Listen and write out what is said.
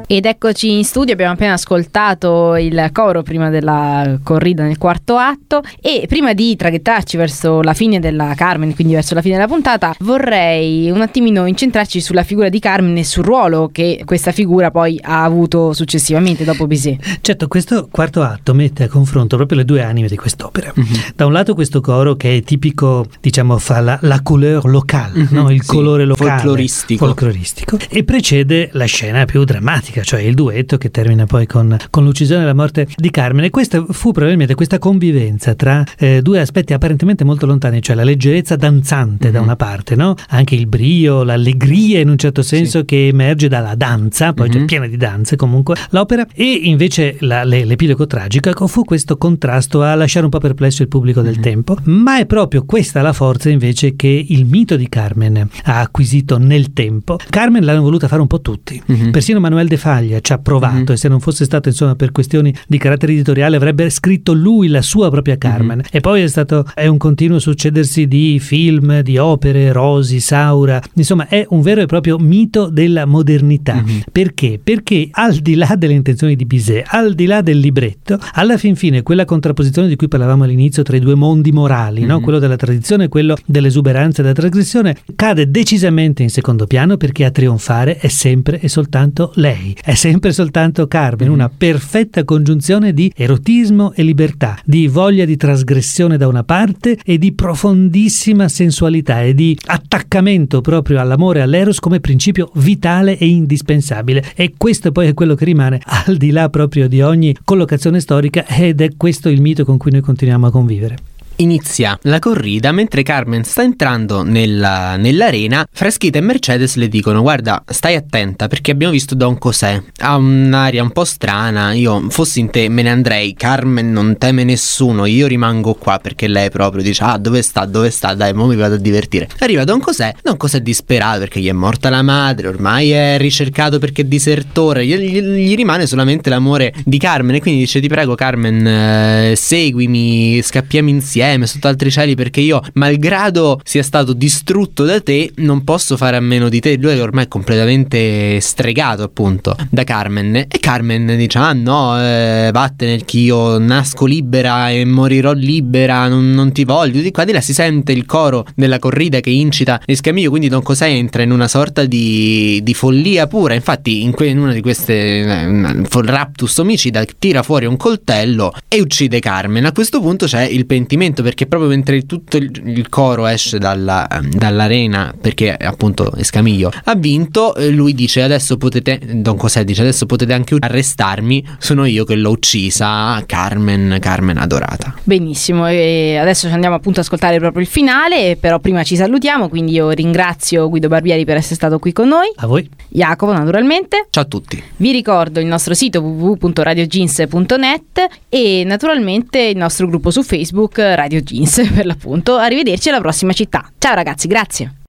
Ed eccoci in studio, abbiamo appena ascoltato il coro prima della corrida nel quarto atto, e prima di traghettarci verso la fine della Carmen, quindi verso la fine della puntata, vorrei un attimino incentrarci sulla figura di Carmen e sul ruolo che questa figura poi ha avuto successivamente dopo Bizet. Certo, questo quarto atto mette a confronto proprio le due anime di quest'opera. Da un lato questo coro che è tipico, diciamo, fa la couleur locale, no? Il colore locale, folcloristico, e precede la scena più drammatica, cioè il duetto che termina poi con l'uccisione e la morte di Carmen. E questa fu probabilmente questa convivenza tra due aspetti apparentemente molto lontani, cioè la leggerezza danzante da una parte, no? Anche il brio, l'allegria in un certo senso che emerge dalla danza, poi c'è piena di danze comunque l'opera, e invece l'epilogo tragico fu questo contrasto a lasciare un po' perplesso il pubblico del tempo. Ma è proprio questa la forza invece che il mito di Carmen ha acquisito nel tempo. Carmen l'hanno voluta fare un po' tutti, persino Manuel de Falla ci ha provato, e se non fosse stato insomma per questioni di carattere editoriale avrebbe scritto lui la sua propria Carmen. E poi è un continuo succedersi di film, di opere, Rosi, Saura, insomma è un vero e proprio mito della modernità. Perché? Perché al di là delle intenzioni di Bizet, al di là del libretto, alla fin fine quella contrapposizione di cui parlavamo all'inizio tra i due mondi morali, no? Quello della tradizione e quello dell'esuberanza e della trasgressione, cade decisamente in secondo piano, perché a trionfare è sempre e soltanto lei, è sempre soltanto Carmen, una perfetta congiunzione di erotismo e libertà, di voglia di trasgressione da una parte e di profondissima sensualità e di attaccamento proprio all'amore e all'eros come principio vitale e indispensabile. E questo poi è quello che rimane al di là proprio di ogni collocazione storica, ed è questo il mito con cui noi continuiamo a convivere. Inizia la corrida mentre Carmen sta entrando nell'arena. Frasquita e Mercedes le dicono: guarda, stai attenta perché abbiamo visto Don José, ha un'aria un po' strana, io fossi in te me ne andrei, Carmen non teme nessuno, io rimango qua, perché lei proprio dice: ah, dove sta, dai, mo mi vado a divertire. Arriva Don José è disperato perché gli è morta la madre, ormai è ricercato perché è disertore, gli rimane solamente l'amore di Carmen, e quindi dice: ti prego Carmen, seguimi, scappiamo insieme sotto altri cieli, perché io, malgrado sia stato distrutto da te, non posso fare a meno di te. Lui è ormai completamente stregato appunto da Carmen, e Carmen dice: ah no, vattene, che io nasco libera e morirò libera, non ti voglio. Di qua di là si sente il coro della corrida che incita Escamillo, quindi Don José entra in una sorta di follia pura. Infatti in una di queste raptus omicida tira fuori un coltello e uccide Carmen. A questo punto c'è il pentimento, perché proprio mentre tutto il coro esce dall'arena, perché appunto Escamillo ha vinto, lui dice: adesso potete, Don José dice, adesso potete anche arrestarmi, sono io che l'ho uccisa, Carmen adorata. Benissimo, e adesso ci andiamo appunto ad ascoltare proprio il finale, però prima ci salutiamo, quindi io ringrazio Guido Barbieri per essere stato qui con noi. A voi. Jacopo, naturalmente. Ciao a tutti. Vi ricordo il nostro sito www.radiojeans.net e naturalmente il nostro gruppo su Facebook Radio Jeans, per l'appunto. Arrivederci alla prossima città. Ciao ragazzi, grazie.